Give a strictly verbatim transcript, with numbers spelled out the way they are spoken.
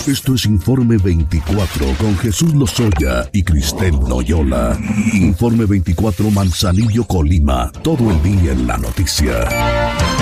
Esto es Informe veinticuatro con Jesús Lozoya y Cristel Noyola. Informe veinticuatro Manzanillo, Colima. Todo el día en la noticia.